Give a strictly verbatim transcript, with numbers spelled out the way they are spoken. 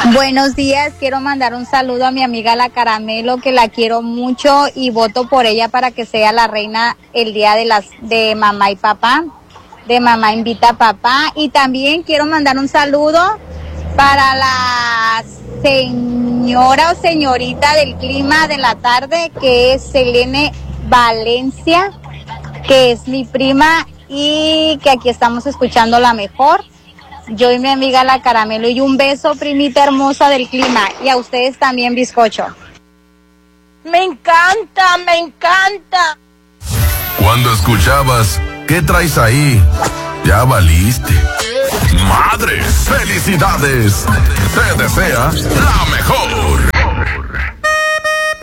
Buenos días, quiero mandar un saludo a mi amiga La Caramelo, que la quiero mucho y voto por ella para que sea la reina el día de las de mamá y papá, de mamá invita a papá. Y también quiero mandar un saludo para la señora o señorita del clima de la tarde, que es Selene Valencia, que es mi prima y que aquí estamos escuchando la mejor. Yo y mi amiga La Caramelo, y un beso, primita hermosa del clima, y a ustedes también, bizcocho. Me encanta, me encanta. Cuando escuchabas, ¿qué traes ahí? Ya valiste. ¡Madre! ¡Felicidades! Te desea la mejor.